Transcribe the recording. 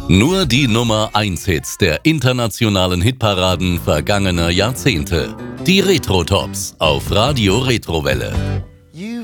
Nur die Nummer 1 Hits der internationalen Hitparaden vergangener Jahrzehnte. Die Retro-Tops auf Radio Retrowelle. You